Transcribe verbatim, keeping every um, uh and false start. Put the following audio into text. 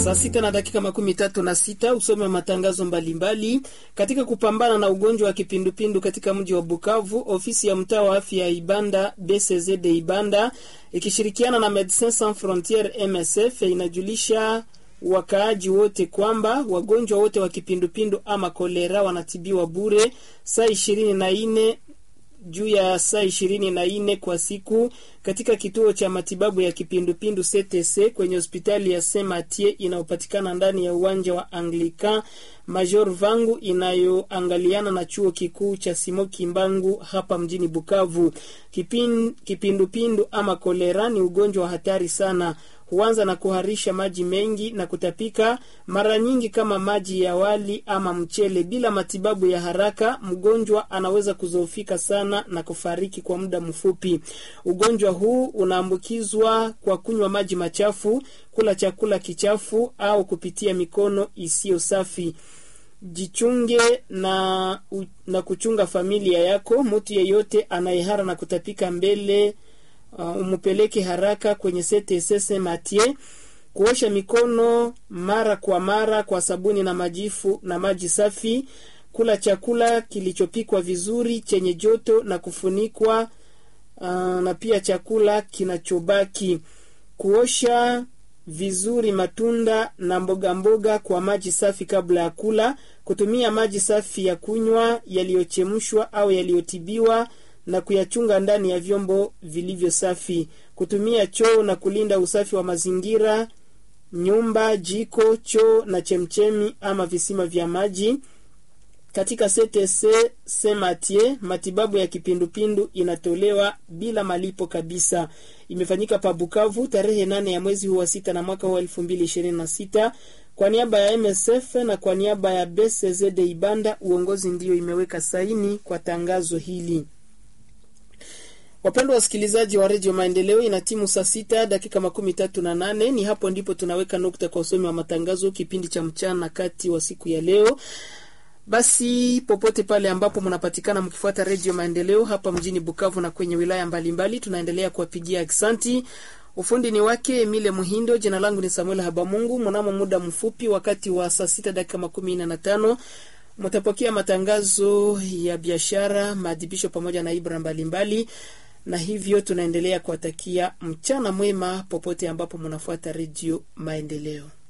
Saa sita na dakika makumi tatu na sita usome matangazo mbalimbali. Katika kupambana na ugonjwa wa kipindupindu katika mji wa Bukavu, ofisi ya mtaa wa afya ya Ibanda B C Z de Ibanda ikishirikiana na Medecins Sans Frontieres M S F inajulisha wakaaji wote kwamba wagonjwa wote wa kipindupindu ama kolera wanatibiwa bure saa ishirini na nne juu ya saa ishirini na nne kwa siku katika kituo cha matibabu ya kipindupindu C T C kwenye hospitali ya Saint Mathieu inayopatikana ndani ya uwanja wa Anglican Major Vangu inayoangaliana na chuo kikuu cha Simo Kimbangu hapa mjini Bukavu. Kipin, kipindupindu ama kolera ni ugonjwa wa hatari sana. Huanza na kuharisha maji mengi na kutapika mara nyingi kama maji ya wali ama mchele. Bila matibabu ya haraka, mgonjwa anaweza kuzoofika sana na kufariki kwa muda mfupi. Ugonjwa huu unaambukizwa kwa kunywa maji machafu, kula chakula kichafu au kupitia mikono isiyo safi. Jichunge na, na kuchunga familia yako. Mtu yeyote anayehara na kutapika mbele Uh, umupeleke haraka kwenye C T C Saint Mathieu. Kuosha mikono mara kwa mara kwa sabuni na majifu na maji safi. Kula chakula kilichopikwa vizuri chenye joto na kufunikwa, uh, na pia chakula kinachobaki. Kuosha vizuri matunda na mboga mboga kwa maji safi kabla ya kula. Kutumia maji safi ya kunywa yaliyochemshwa au yaliyotibiwa na kuyachunga ndani ya vyombo vilivyo safi. Kutumia choo na kulinda usafi wa mazingira, nyumba, jiko, choo na chemchemi ama visima vya maji. Katika C T C Saint Mathieu, matibabu ya kipindupindu inatolewa bila malipo kabisa. Imefanyika pa Bukavu tarehe nane ya mwezi huu wa sita na mwaka wa elfu mbili ishirini na sita. Kwa niaba ya M S F na kwa niaba ya B C Z de Ibanda, uongozi ndio imeweka saini kwa tangazo hili. Wapendwa wasikilizaji wa Radio Maendeleo, ina timu saa sita dakika makumi tatu na nane. Ni hapo ndipo tunaweka nukta kwa usomi wa matangazo kipindi cha mchana kati wa siku ya leo. Basi popote pale ambapo mnapatikana mkifuata Radio Maendeleo hapa mjini Bukavu na kwenye wilaya mbalimbali, tunaendelea kuwapigia aksanti. Ufundi ni wake Emile Muhindo, jina langu ni Samuel Habamungu. Mnamo muda mfupi wakati wa saa sita dakika makumi nne na tano mtapokea matangazo ya biashara, maadhibisho pamoja na ibra mbalimbali. Na hivyo tunaendelea kuwatakia mchana mwema popote ambapo mnafuata Radio Maendeleo.